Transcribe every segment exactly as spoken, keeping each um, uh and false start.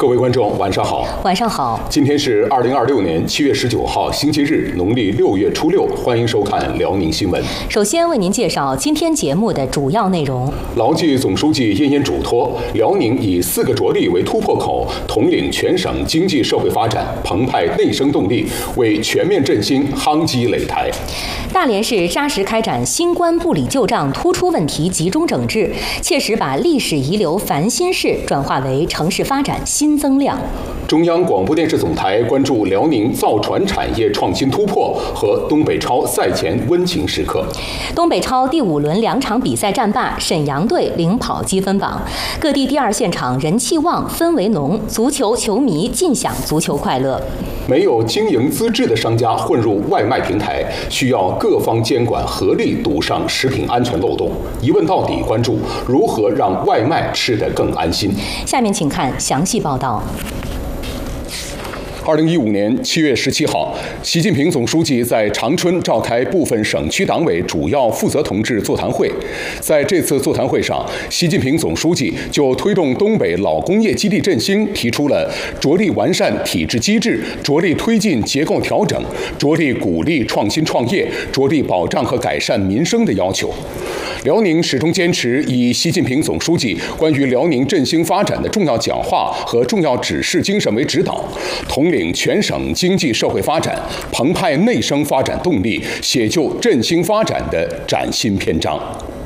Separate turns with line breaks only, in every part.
各位观众，晚上好。
晚上好。
今天是二零二六年七月十九号，星期日，农历六月初六。欢迎收看辽宁新闻。
首先为您介绍今天节目的主要内容。
牢记总书记殷殷嘱托，辽宁以四个着力为突破口，统领全省经济社会发展，澎湃内生动力，为全面振兴夯基垒台。
大连市扎实开展新冠部里旧账突出问题集中整治，切实把历史遗留繁新事转化为城市发展新增量。
中央广播电视总台关注辽宁造船产业创新突破和东北超赛前温情时刻。
东北超第五轮两场比赛战罢，沈阳队领跑积分榜。各地第二现场人气旺，氛围浓，足球球迷尽享足球快乐。
没有经营资质的商家混入外卖平台，需要各方监管合力堵上食品安全漏洞。一问到底，关注如何让外卖吃得更安心。
下面请看详细报道。
二零一五年七月十七号，习近平总书记在长春召开部分省区党委主要负责同志座谈会。在这次座谈会上，习近平总书记就推动东北老工业基地振兴提出了着力完善体制机制、着力推进结构调整、着力鼓励创新创业、着力保障和改善民生的要求。辽宁始终坚持以习近平总书记关于辽宁振兴发展的重要讲话和重要指示精神为指导，统领全省经济社会发展，澎湃内生发展动力，写就振兴发展的崭新篇章。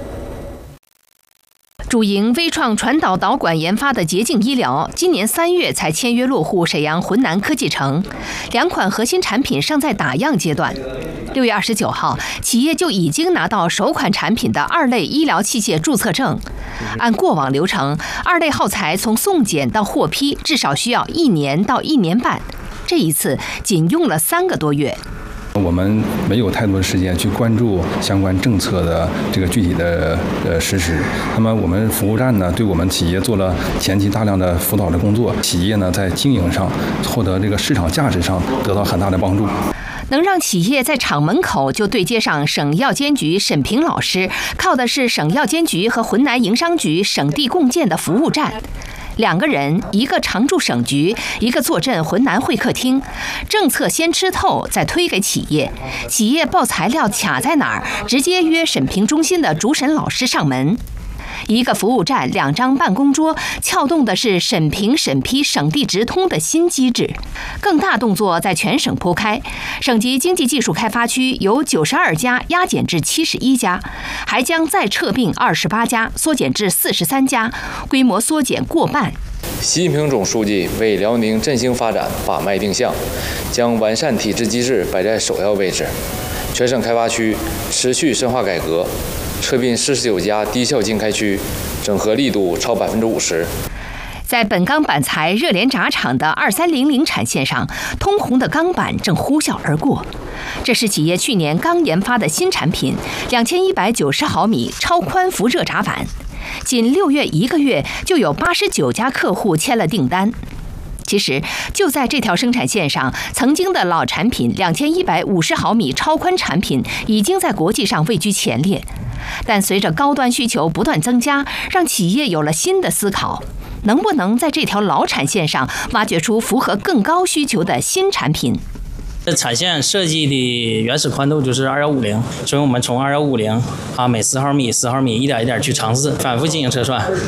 主营微创传导导管研发的洁净医疗，今年三月才签约落户沈阳浑南科技城，两款核心产品尚在打样阶段。六月二十九号，企业就已经拿到首款产品的二类医疗器械注册证。按过往流程，二类耗材从送检到获批至少需要一年到一年半，这一次仅用了三个多月。
我们没有太多的时间去关注相关政策的这个具体的呃实施。那么我们服务站呢，对我们企业做了前期大量的辅导的工作，企业呢在经营上获得这个市场价值上得到很大的帮助。
能让企业在厂门口就对接上省药监局沈平老师，靠的是省药监局和浑南营商局省地共建的服务站。两个人，一个常驻省局，一个坐镇浑南会客厅。政策先吃透，再推给企业。企业报材料卡在哪儿，直接约审评中心的主审老师上门。一个服务站，两张办公桌，撬动的是审评审批省地直通的新机制。更大动作在全省铺开，省级经济技术开发区由九十二家压减至七十一家，还将再撤并二十八家，缩减至四十三家，规模缩减过半。
习近平总书记为辽宁振兴发展把脉定向，将完善体制机制摆在首要位置。全省开发区持续深化改革，撤并四十九家低效经开区，整合力度超百分之五十。
在本钢板材热联轧厂的二三零零产线上，通红的钢板正呼啸而过。这是企业去年刚研发的新产品，两千一百九十毫米超宽幅热轧板。仅六月一个月，就有八十九家客户签了订单。其实，就在这条生产线上，曾经的老产品两千一百五十毫米超宽产品已经在国际上位居前列。但随着高端需求不断增加，让企业有了新的思考：能不能在这条老产线上挖掘出符合更高需求的新产品？
这产线设计的原始宽度就是二幺五零，所以我们从二幺五零啊每十毫米、十毫米一点一点去尝试，反复进行测算。